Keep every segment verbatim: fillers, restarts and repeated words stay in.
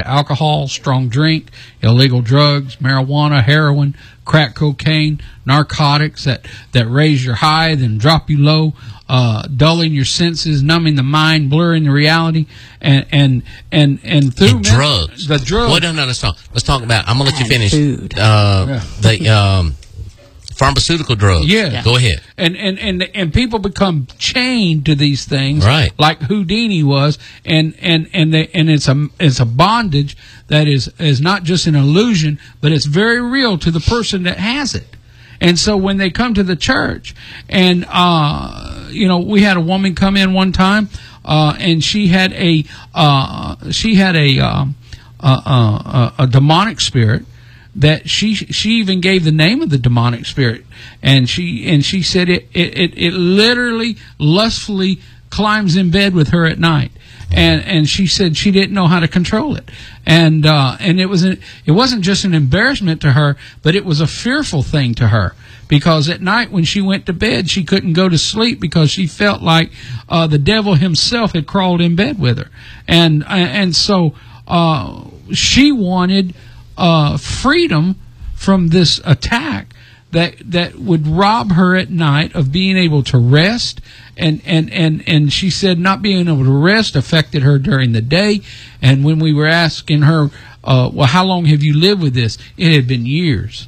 to alcohol, strong drink, illegal drugs, marijuana, heroin, crack cocaine, narcotics that, that raise your high, then drop you low, uh, dulling your senses, numbing the mind, blurring the reality, and and and, and through and drugs. The drugs. Well, no, no, let's talk. Let's talk about. I'm gonna let you finish. Food. Uh, Yeah. The um, pharmaceutical drugs. Yeah. Yeah. Go ahead. And, and and and people become chained to these things, Right. like Houdini was, and and and they, and it's a it's a bondage that is is not just an illusion, but it's very real to the person that has it. And so when they come to the church, and uh, you know, we had a woman come in one time, uh, and she had a uh, she had a um, a, a, a demonic spirit. That she she even gave the name of the demonic spirit, and she and she said it it, it, it literally lustfully climbs in bed with her at night, and and she said she didn't know how to control it, and uh, and it was an, it wasn't just an embarrassment to her, but it was a fearful thing to her, because at night when she went to bed she couldn't go to sleep because she felt like uh, the devil himself had crawled in bed with her, and and so uh, she wanted. Uh, freedom from this attack that that would rob her at night of being able to rest, and and and and she said not being able to rest affected her during the day. And when we were asking her, uh, well, how long have you lived with this? It had been years.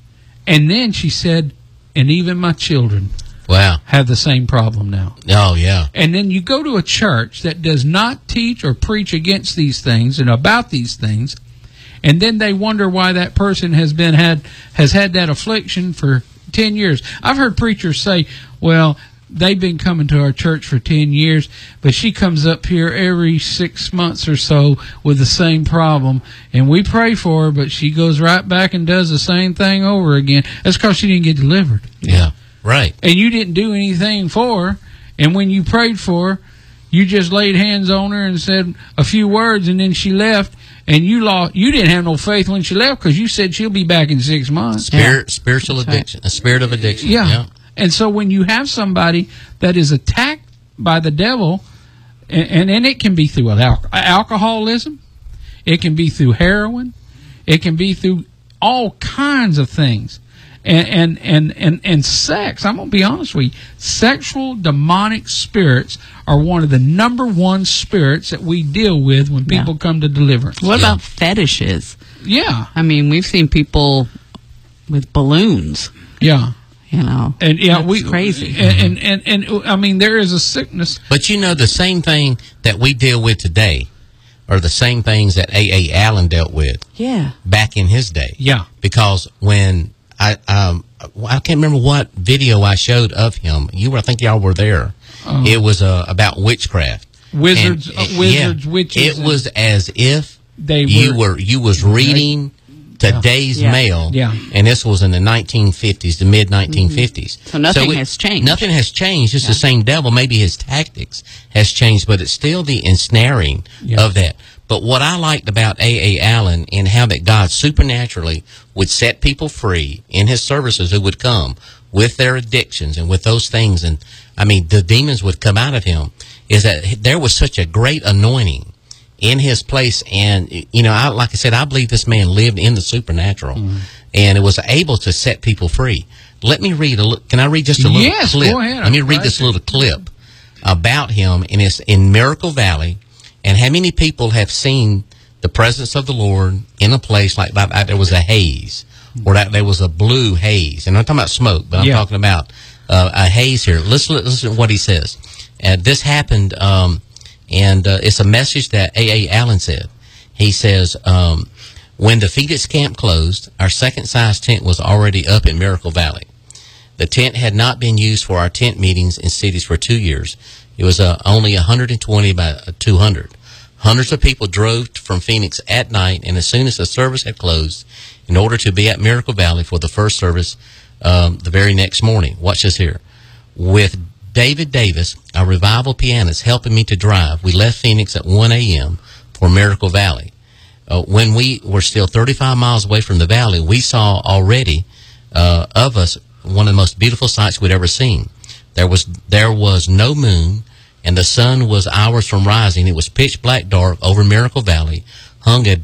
And then she said, and even my children Wow. have the same problem now. Oh, yeah. And then you go to a church that does not teach or preach against these things and about these things, and then they wonder why that person has been had has had that affliction for ten years. I've heard preachers say, well, they've been coming to our church for ten years, but she comes up here every six months or so with the same problem, and we pray for her, but she goes right back and does the same thing over again. That's because she didn't get delivered. Yeah, right. And you didn't do anything for her, and when you prayed for her, you just laid hands on her and said a few words, and then she left. And you lost, you didn't have no faith when she left because you said she'll be back in six months. Spirit, spiritual That's addiction, a spirit of addiction. Yeah. yeah. And so when you have somebody that is attacked by the devil, and, and, and it can be through al- alcoholism, it can be through heroin, it can be through all kinds of things. And, and, and, and, and sex, I'm going to be honest with you, sexual demonic spirits are one of the number one spirits that we deal with when people Yeah. come to deliverance. What Yeah. about fetishes? Yeah. I mean, we've seen people with balloons, Yeah. you know. And yeah, That's we crazy. And, and, and, and I mean, there is a sickness. But you know, the same thing that we deal with today are the same things that A A. Allen dealt with Yeah. back in his day. Yeah. Because when I um I can't remember what video I showed of him. You were, I think y'all were there. Uh, It was uh, about witchcraft. Wizards, And, uh, uh, wizards, yeah, witches. It was as if They you were- were you was reading today's Yeah. mail. Yeah. And this was in the nineteen fifties, the mid nineteen fifties. So nothing it- has changed. Nothing has changed. It's the same devil. Maybe his tactics has changed, but it's still the ensnaring Yeah. of that. But what I liked about A A. Allen and how that God supernaturally would set people free in his services who would come with their addictions and with those things, and I mean the demons would come out of him, is that there was such a great anointing in his place. And you know, I, like I said, I believe this man lived in the supernatural, mm-hmm. and it was able to set people free. Let me read a li- can I read just a little Yes, clip? go ahead. Let me I'm read glad this to. little clip about him, and it's in Miracle Valley. And how many people have seen the presence of the Lord in a place like that? Like there was a haze, or that there was a blue haze. And I'm talking about smoke, but I'm Yeah. talking about uh, a haze here. Listen, listen to what he says. And this happened, um, and uh, it's a message that A A. Allen said. He says, um, when the Phoenix camp closed, our second size tent was already up in Miracle Valley. The tent had not been used for our tent meetings in cities for two years. It was uh, only one hundred twenty by two hundred. Hundreds of people drove from Phoenix at night, and as soon as the service had closed, in order to be at Miracle Valley for the first service um, the very next morning. Watch this here. With David Davis, a revival pianist, helping me to drive, we left Phoenix at one a.m. for Miracle Valley. Uh, when we were still thirty-five miles away from the valley, we saw already uh, of us one of the most beautiful sights we'd ever seen. There was there was no moon, and the sun was hours from rising. It was pitch black dark over Miracle Valley, hung a